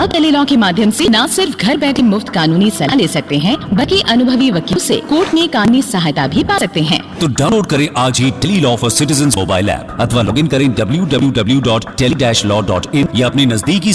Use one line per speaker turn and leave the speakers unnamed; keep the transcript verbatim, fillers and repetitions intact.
अब टेलीलॉ के माध्यम से न सिर्फ घर बैठे मुफ्त कानूनी सलाह ले सकते हैं, बल्कि अनुभवी वकील से कोर्ट में कानूनी सहायता भी पा सकते हैं।
तो डाउनलोड करें आज ही Tele-Law for citizen mobile app अथवा लॉग इन करें W W W dot tele dash law dot in या अपने नजदीकी